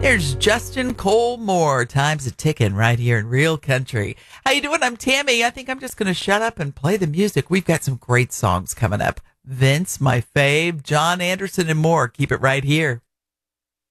Here's Justin Cole Moore. Time's a ticking right here in Real Country. How you doing? I'm Tammy. I think I'm just going to shut up and play the music. We've got some great songs coming up. Vince, my fave, John Anderson, and more. Keep it right here.